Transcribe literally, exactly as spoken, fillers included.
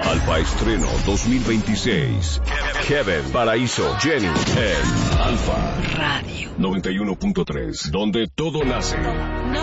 Alfa Estreno dos mil veintiséis. Kevin, Paraíso, Jenny en Alfa Radio noventa y uno punto tres, donde todo nace.